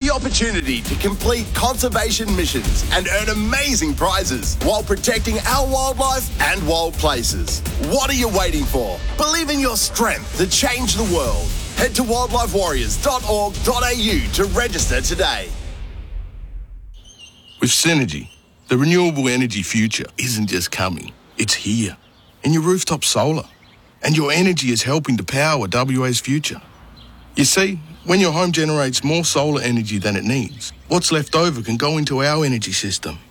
the opportunity to complete conservation missions and earn amazing prizes while protecting our wildlife and wild places. What are you waiting for? Believe in your strength to change the world. Head to wildlifewarriors.org.au to register today. With Synergy, the renewable energy future isn't just coming, it's here. In your rooftop solar. And your energy is helping to power WA's future. You see, when your home generates more solar energy than it needs, what's left over can go into our energy system